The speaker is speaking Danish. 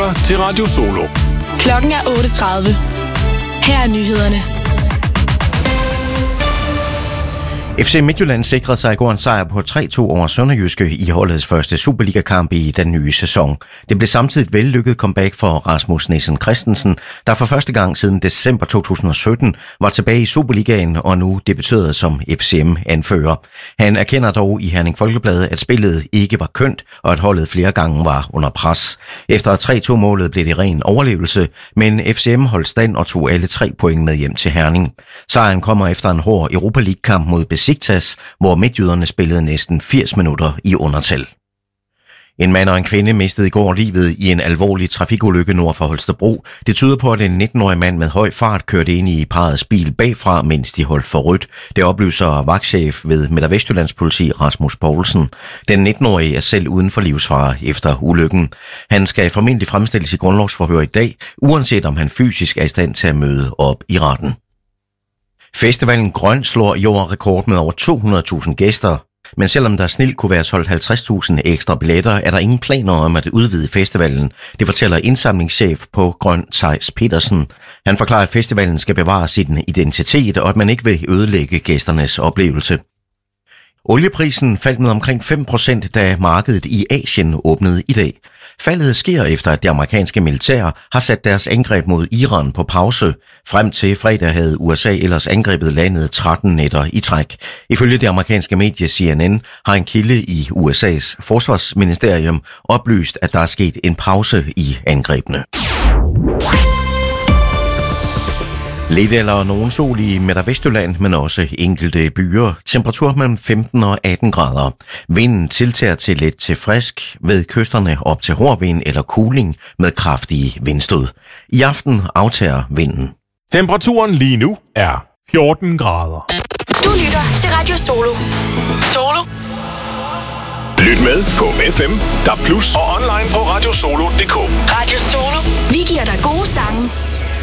lytter til Radio Solo. Klokken er 8:30. Her er nyhederne. FC Midtjylland sikrede sig i går en sejr på 3-2 over Sønderjyske i holdets første Superliga-kamp i den nye sæson. Det blev samtidig et vellykket comeback for Rasmus Nielsen Christensen, der for første gang siden december 2017 var tilbage i Superligaen og nu debuterede som FCM-anfører. Han erkender dog i Herning Folkeblad, at spillet ikke var kønt, og at holdet flere gange var under pres. Efter 3-2-målet blev det ren overlevelse, men FCM holdt stand og tog alle 3 point med hjem til Herning. Sejren kommer efter en hård Europa League-kamp mod Besiktas, hvor midtjyderne spillede næsten 80 minutter i undertal. En mand og en kvinde mistede i går livet i en alvorlig trafikulykke nord for Holstebro. Det tyder på, at en 19-årig mand med høj fart kørte ind i parrets bil bagfra, mens de holdt for rødt. Det oplyser vagtchef ved Midt- og Vestjyllands politi Rasmus Poulsen. Den 19-årige er selv uden for livsfare efter ulykken. Han skal formentlig fremstilles i grundlovsforhør i dag, uanset om han fysisk er i stand til at møde op i retten. Festivalen Grøn slår i år rekord med over 200.000 gæster. Men selvom der snilt kunne være solgt 50.000 ekstra billetter, er der ingen planer om at udvide festivalen. Det fortæller indsamlingschef på Grøn, Theis Petersen. Han forklarer, at festivalen skal bevare sin identitet, og at man ikke vil ødelægge gæsternes oplevelse. Olieprisen faldt med omkring 5%, da markedet i Asien åbnede i dag. Faldet sker efter, at det amerikanske militær har sat deres angreb mod Iran på pause. Frem til fredag havde USA ellers angrebet landet 13 nætter i træk. Ifølge det amerikanske medie CNN har en kilde i USA's forsvarsministerium oplyst, at der er sket en pause i angrebene. Lidt eller nogen sol i Midt- og Vestjylland, men også enkelte byer. Temperatur mellem 15 og 18 grader. Vinden tiltager til let til frisk, ved kysterne op til hård vind eller kuling med kraftige vindstød. I aften aftager vinden. Temperaturen lige nu er 14 grader. Du lytter til Radio Solo. Solo. Lyt med på FM, DAB+ og online på radiosolo.dk. Radio Solo. Vi giver dig gode sange